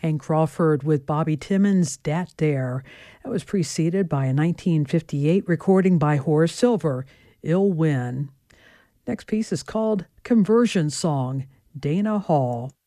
Hank Crawford with Bobby Timmons' Dat Dare. That was preceded by a 1958 recording by Horace Silver, Ill Win. Next piece is called Conversion Song, Dana Hall.